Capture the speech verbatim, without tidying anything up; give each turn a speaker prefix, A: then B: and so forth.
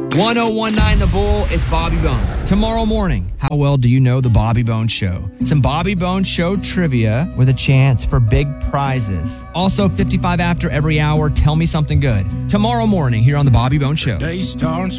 A: one oh one nine The Bull, it's Bobby Bones. Tomorrow morning, how well do you know the Bobby Bones Show? Some Bobby Bones Show trivia with a chance for big prizes. Also, fifty-five after every hour, tell me something good. Tomorrow morning here on the Bobby Bones Show.
B: Day starts